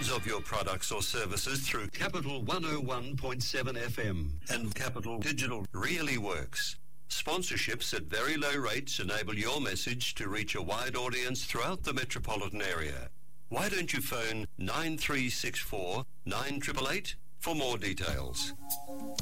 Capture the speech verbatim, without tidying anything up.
promotions of your products or services through Capital one oh one point seven F M and Capital Digital really works. Sponsorships at very low rates enable your message to reach a wide audience throughout the metropolitan area. Why don't you phone nine three six four, nine eight eight eight for more details?